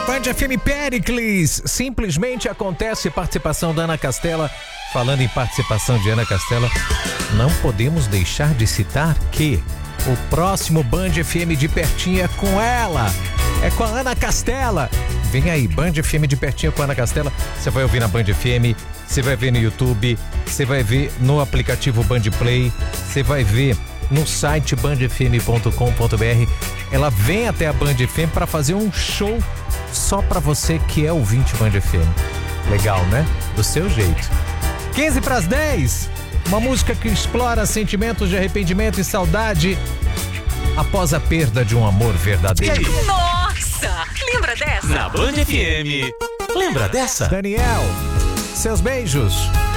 Band FM Péricles, simplesmente acontece. Participação da Ana Castela. Falando em participação de Ana Castela, não podemos deixar de citar que o próximo Band FM de pertinho é com ela, é com a Ana Castela. Vem aí, Band FM de pertinho com a Ana Castela. Você vai ouvir na Band FM, você vai ver no YouTube, você vai ver no aplicativo Band Play, você vai ver no site bandfm.com.br. Ela vem até a Band FM para fazer um show só para você que é ouvinte Band FM. Legal, né? Do seu jeito. 15 para as 10. Uma música que explora sentimentos de arrependimento e saudade após a perda de um amor verdadeiro. Nossa! Lembra dessa? Na Band FM. Lembra dessa? Daniel, seus beijos.